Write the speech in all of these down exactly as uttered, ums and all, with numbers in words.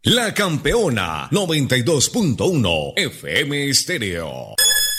La Campeona noventa y dos punto uno F M Estéreo.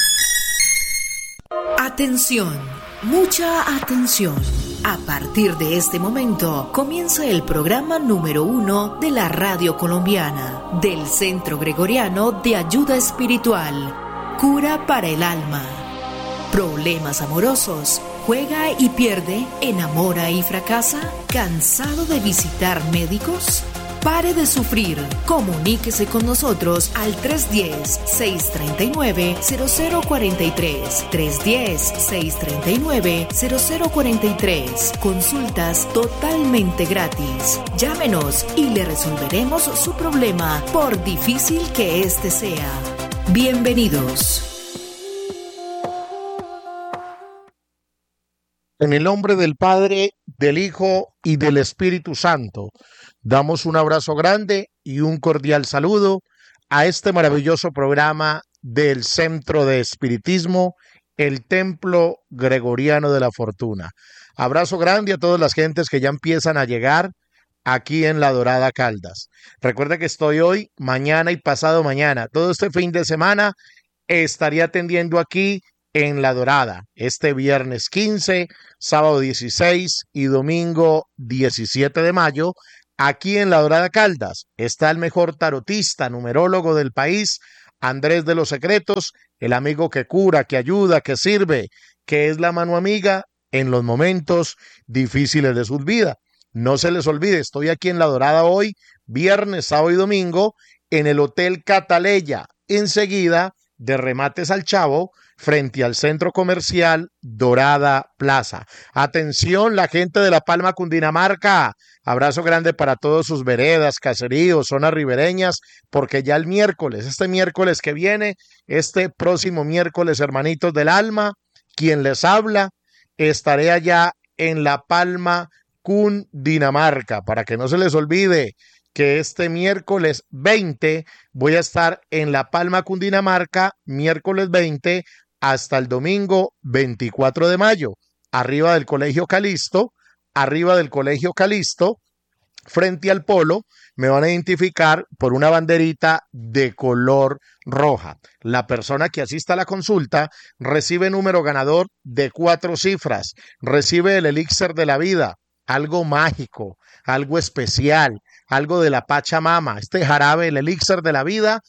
Atención, mucha atención. A partir de este momento comienza el programa número uno de la radio colombiana, del Centro Gregoriano de Ayuda Espiritual, Cura para el Alma. Problemas amorosos, juega y pierde, enamora y fracasa, ¿cansado de visitar médicos? Pare de sufrir. Comuníquese con nosotros al tres uno cero, seis tres nueve, cero cero cuatro tres. tres uno cero, seis tres nueve, cero cero cuatro tres. Consultas totalmente gratis. Llámenos y le resolveremos su problema, por difícil que este sea. Bienvenidos. En el nombre del Padre, del Hijo y del Espíritu Santo, damos un abrazo grande y un cordial saludo a este maravilloso programa del Centro de Espiritismo, el Templo Gregoriano de la Fortuna. Abrazo grande a todas las gentes que ya empiezan a llegar aquí en La Dorada Caldas. Recuerda que estoy hoy, mañana y pasado mañana. Todo este fin de semana estaré atendiendo aquí en La Dorada, este viernes quince, sábado dieciséis y domingo diecisiete de mayo, aquí en La Dorada Caldas. Está el mejor tarotista, numerólogo del país, Andrés de los Secretos, el amigo que cura, que ayuda, que sirve, que es la mano amiga en los momentos difíciles de su vida. No se les olvide, estoy aquí en La Dorada hoy, viernes, sábado y domingo, en el Hotel Cataleya, enseguida de Remates al Chavo, frente al Centro Comercial Dorada Plaza. Atención, la gente de La Palma, Cundinamarca. Abrazo grande para todos sus veredas, caseríos, zonas ribereñas, porque ya el miércoles, este miércoles que viene, este próximo miércoles, hermanitos del alma, quien les habla, estaré allá en La Palma, Cundinamarca, para que no se les olvide que este miércoles veinte voy a estar en La Palma, Cundinamarca, miércoles veinte hasta el domingo veinticuatro de mayo, arriba del Colegio Calisto, arriba del Colegio Calisto, frente al Polo, me van a identificar por una banderita de color roja. La persona que asista a la consulta recibe número ganador de cuatro cifras, recibe el elixir de la vida, algo mágico, algo especial, algo de la Pachamama. Este jarabe, el elixir de la vida,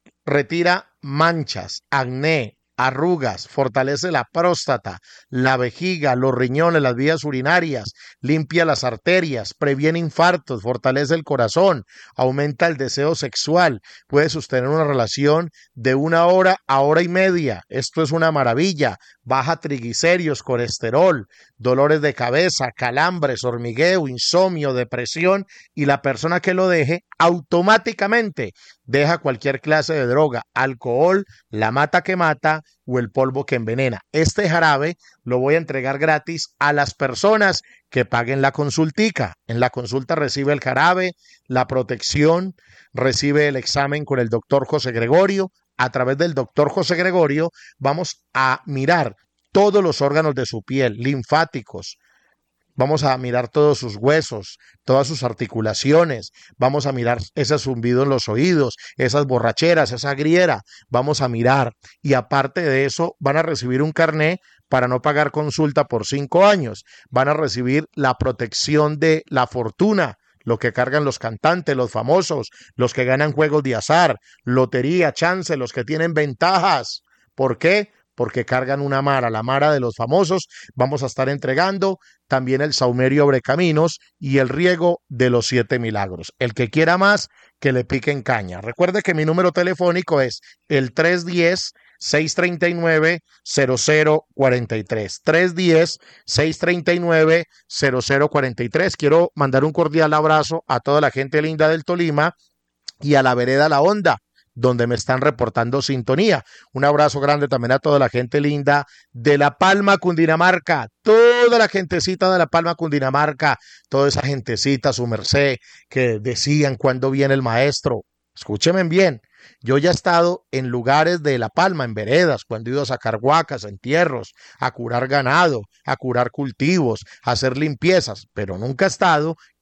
retira manchas, acné, arrugas, fortalece la próstata, la vejiga, los riñones, las vías urinarias, limpia las arterias, previene infartos, fortalece el corazón, aumenta el deseo sexual, puede sostener una relación de una hora a hora y media. Esto es una maravilla. Baja triglicéridos, colesterol, dolores de cabeza, calambres, hormigueo, insomnio, depresión, y la persona que lo deje automáticamente deja cualquier clase de droga, alcohol, la mata que mata o el polvo que envenena. Este jarabe lo voy a entregar gratis a las personas que paguen la consultica. En la consulta recibe el jarabe, la protección, recibe el examen con el doctor José Gregorio. A través del doctor José Gregorio vamos a mirar todos los órganos de su piel, linfáticos. Vamos a mirar todos sus huesos, todas sus articulaciones. Vamos a mirar ese zumbido en los oídos, esas borracheras, esa griera. Vamos a mirar. Y aparte de eso, van a recibir un carné para no pagar consulta por cinco años. Van a recibir la protección de la fortuna, lo que cargan los cantantes, los famosos, los que ganan juegos de azar, lotería, chance, los que tienen ventajas. ¿Por qué? Porque cargan una mara, la mara de los famosos. Vamos a estar entregando también el saumerio abre caminos y el riego de los siete milagros. El que quiera más, que le piquen caña. Recuerde que mi número telefónico es el tres uno cero, seis tres nueve, cero cero cuatro tres. tres uno cero, seis tres nueve, cero cero cuatro tres. Quiero mandar un cordial abrazo a toda la gente linda del Tolima y a la vereda La Honda, donde me están reportando sintonía. Un abrazo grande también a toda la gente linda de La Palma, Cundinamarca, toda la gentecita de La Palma, Cundinamarca, toda esa gentecita, su merced, que decían cuándo viene el maestro. Escúchenme bien, yo ya he estado en lugares de La Palma, en veredas, cuando he ido a sacar huacas, entierros, a curar ganado, a curar cultivos, a hacer limpiezas, pero nunca he estado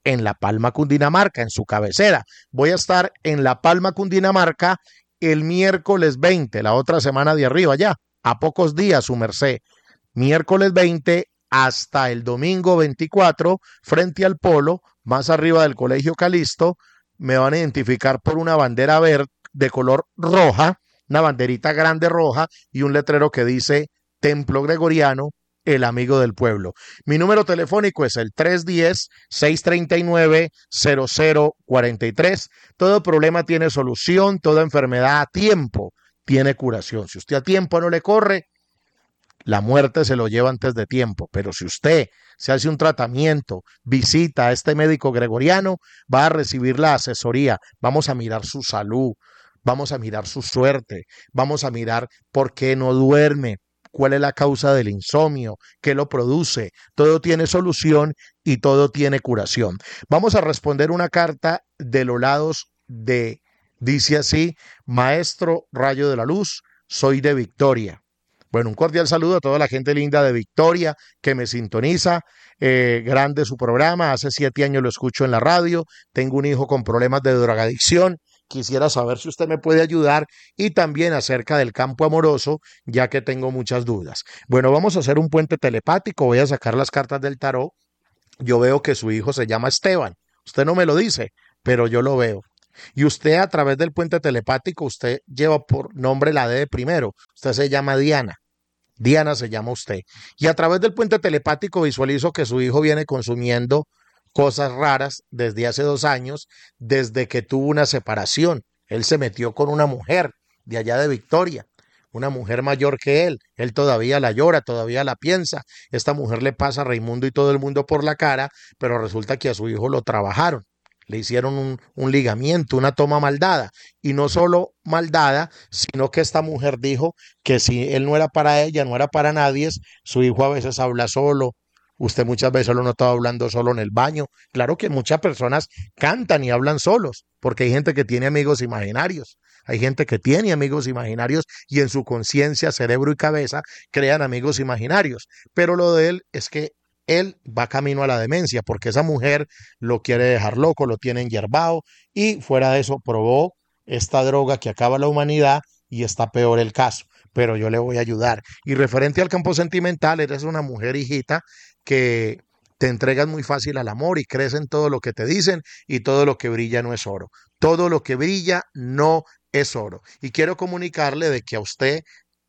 en La Palma, Cundinamarca, en su cabecera. Voy a estar en La Palma, Cundinamarca, el miércoles veinte, la otra semana de arriba ya, a pocos días, su merced. Miércoles veinte hasta el domingo veinticuatro, frente al Polo, más arriba del Colegio Calisto, me van a identificar por una bandera verde de color roja, una banderita grande roja y un letrero que dice Templo Gregoriano, el amigo del pueblo. Mi número telefónico es el tres uno cero, seis tres nueve, cero cero cuatro tres. Todo problema tiene solución, toda enfermedad a tiempo tiene curación. Si usted a tiempo no le corre, la muerte se lo lleva antes de tiempo. Pero si usted se hace un tratamiento, visita a este médico gregoriano, va a recibir la asesoría. Vamos a mirar su salud, vamos a mirar su suerte, vamos a mirar por qué no duerme, cuál es la causa del insomnio, qué lo produce. Todo tiene solución y todo tiene curación. Vamos a responder una carta de los lados de, dice así: Maestro Rayo de la Luz, soy de Victoria. Bueno, un cordial saludo a toda la gente linda de Victoria que me sintoniza. Eh, grande su programa, hace siete años lo escucho en la radio, tengo un hijo con problemas de drogadicción. Quisiera saber si usted me puede ayudar y también acerca del campo amoroso, ya que tengo muchas dudas. Bueno, vamos a hacer un puente telepático. Voy a sacar las cartas del tarot. Yo veo que su hijo se llama Esteban. Usted no me lo dice, pero yo lo veo. Y usted, a través del puente telepático, usted lleva por nombre la D de primero. Usted se llama Diana. Diana se llama usted. Y a través del puente telepático visualizo que su hijo viene consumiendo cosas raras desde hace dos años, desde que tuvo una separación. Él se metió con una mujer de allá de Victoria, una mujer mayor que él. Él todavía la llora, todavía la piensa. Esta mujer le pasa a Raimundo y todo el mundo por la cara, pero resulta que a su hijo lo trabajaron. Le hicieron un, un ligamiento, una toma maldada. Y no solo maldada, sino que esta mujer dijo que si él no era para ella, no era para nadie. Su hijo a veces habla solo. Usted muchas veces lo notaba hablando solo en el baño. Claro que muchas personas cantan y hablan solos, porque hay gente que tiene amigos imaginarios. Hay gente que tiene amigos imaginarios y en su conciencia, cerebro y cabeza crean amigos imaginarios. Pero lo de él es que él va camino a la demencia, porque esa mujer lo quiere dejar loco, lo tiene enyerbado y fuera de eso probó esta droga que acaba la humanidad y está peor el caso. Pero yo le voy a ayudar. Y referente al campo sentimental, eres una mujer, hijita, que te entregas muy fácil al amor y crees en todo lo que te dicen y todo lo que brilla no es oro. Todo lo que brilla no es oro. Y quiero comunicarle de que a usted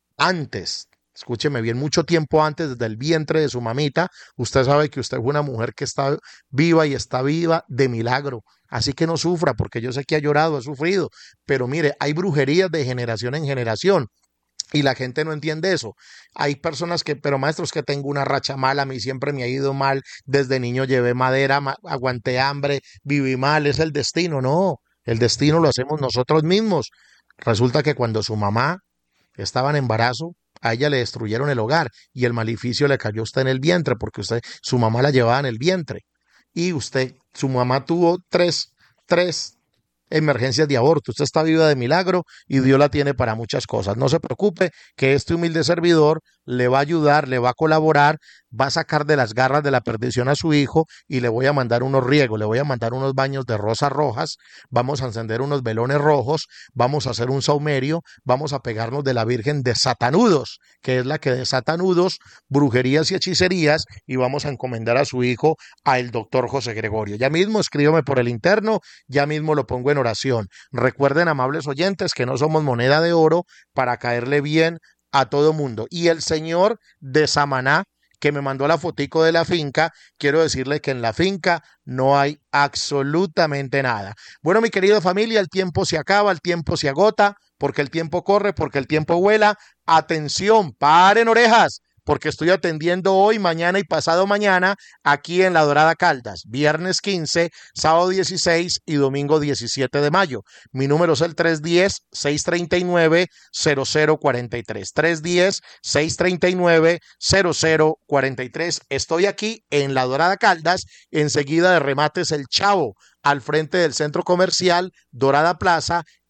antes, escúcheme bien, mucho tiempo antes, desde el vientre de su mamita, usted sabe que usted fue una mujer que está viva y está viva de milagro. Así que no sufra, porque yo sé que ha llorado, ha sufrido. Pero mire, hay brujerías de generación en generación. Y la gente no entiende eso. Hay personas que, pero maestros, que tengo una racha mala, a mí siempre me ha ido mal, desde niño llevé madera, ma- aguanté hambre, viví mal, es el destino. No, el destino lo hacemos nosotros mismos. Resulta que cuando su mamá estaba en embarazo, a ella le destruyeron el hogar y el maleficio le cayó a usted en el vientre, porque usted, su mamá la llevaba en el vientre. Y usted, su mamá tuvo tres, tres emergencias de aborto. Usted está viva de milagro y Dios la tiene para muchas cosas. No se preocupe, que este humilde servidor le va a ayudar, le va a colaborar, va a sacar de las garras de la perdición a su hijo y le voy a mandar unos riegos, le voy a mandar unos baños de rosas rojas, vamos a encender unos velones rojos, vamos a hacer un saumerio, vamos a pegarnos de la Virgen de Satanudos, que es la que desata nudos, brujerías y hechicerías, y vamos a encomendar a su hijo al doctor José Gregorio. Ya mismo escríbame por el interno, ya mismo lo pongo en oración. Recuerden, amables oyentes, que no somos moneda de oro para caerle bien a todo mundo. Y el señor de Samaná, que me mandó la fotico de la finca, quiero decirle que en la finca no hay absolutamente nada. Bueno, mi querida familia, el tiempo se acaba, el tiempo se agota, porque el tiempo corre, porque el tiempo vuela. Atención, paren orejas, porque estoy atendiendo hoy, mañana y pasado mañana aquí en La Dorada Caldas, viernes quince, sábado dieciséis y domingo diecisiete de mayo. Mi número es el tres uno cero, seis tres nueve, cero cero cuatro tres, tres uno cero, seis tres nueve, cero cero cuatro tres. Estoy aquí en La Dorada Caldas, enseguida de Remates El Chavo, al frente del centro comercial Dorada Plaza,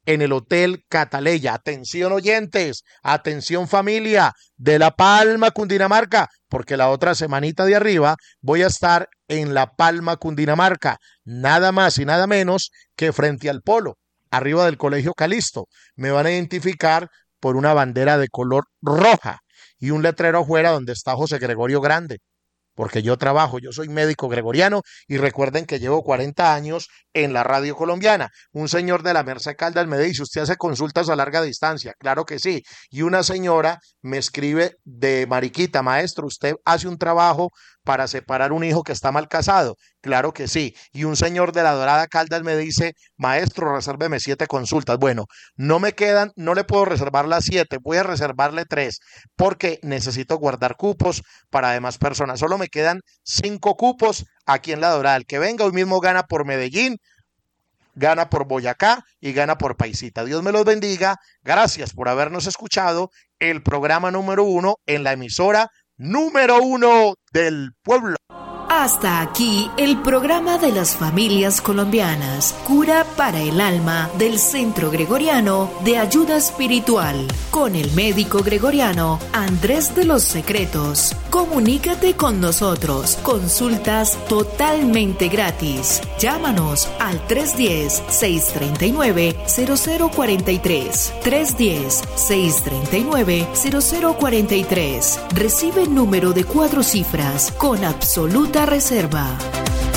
en el Hotel Cataleya. Atención oyentes, atención familia de La Palma, Cundinamarca, porque la otra semanita de arriba voy a estar en La Palma, Cundinamarca, nada más y nada menos que frente al Polo, arriba del Colegio Calixto. Me van a identificar por una bandera de color roja y un letrero afuera donde está José Gregorio Grande, porque yo trabajo, yo soy médico gregoriano y recuerden que llevo cuarenta años en la radio colombiana. Un señor de la Merced Caldas me dice, ¿usted hace consultas a larga distancia? Claro que sí. Y una señora me escribe de Mariquita, maestro, ¿usted hace un trabajo para separar un hijo que está mal casado? Claro que sí. Y un señor de la Dorada Caldas me dice, maestro, resérveme siete consultas. Bueno, no me quedan, no le puedo reservar las siete, voy a reservarle tres, porque necesito guardar cupos para demás personas. Solo me quedan cinco cupos aquí en la Dorada. El que venga hoy mismo gana por Medellín, gana por Boyacá y gana por Paisita. Dios me los bendiga. Gracias por habernos escuchado. El programa número uno en la emisora número uno del pueblo. Hasta aquí el programa de las familias colombianas, Cura para el Alma del Centro Gregoriano de Ayuda Espiritual, con el médico gregoriano Andrés de los Secretos. Comunícate con nosotros, consultas totalmente gratis. Llámanos al tres uno cero, seis tres nueve, cero cero cuatro tres, tres uno cero, seis tres nueve, cero cero cuatro tres. Recibe número de cuatro cifras con absoluta reserva.